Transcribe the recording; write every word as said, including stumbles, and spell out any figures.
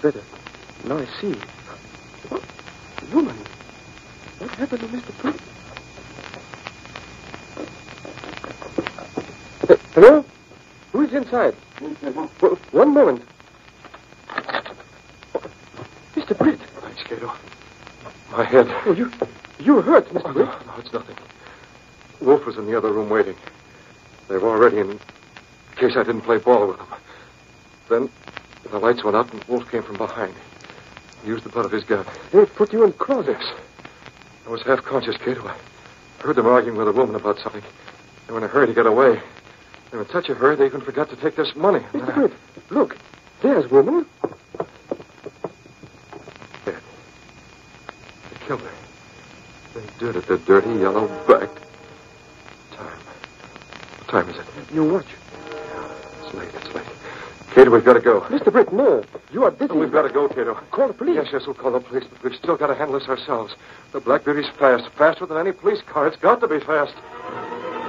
better. Now I see. What? Woman. What happened to Mister Britt? Uh, hello? Who is inside? W- one moment. Mister Britt. Thanks, Cato. My head. Oh, you... You were hurt, Mister Oh, Britt. no, no, it's nothing. Wolf was in the other room waiting. They were all ready in case I didn't play ball with them. Then the lights went out and Wolf came from behind. He used the butt of his gun. They put you in closet. Yes. I was half conscious, Cato. I heard them arguing with a woman about something. They were in a hurry to get away. They were in such a hurry they even forgot to take this money. Mister Britt, look. There's woman. Dead. They killed her. They did it, the dirty yellow back. Time. What time is it? You watch. It's late, it's late. Cato, we've got to go. Mister Britt, no. You are busy. Oh, we've got to go, Cato. Call the police. Yes, yes, we'll call the police, but we've still got to handle this ourselves. The Black Beauty's fast. Faster than any police car. It's got to be fast.